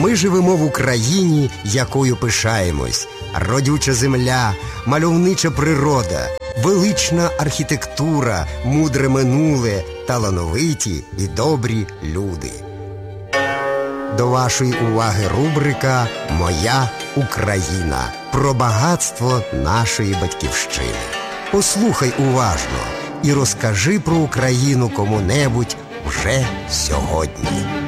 ми живемо в Україні, якою пишаємось. Родюча земля, мальовнича природа, велична архітектура, мудре минуле, талановиті і добрі люди. До вашої уваги рубрика «Моя Україна» про багатство нашої батьківщини. Послухай уважно і розкажи про Україну кому-небудь вже сьогодні.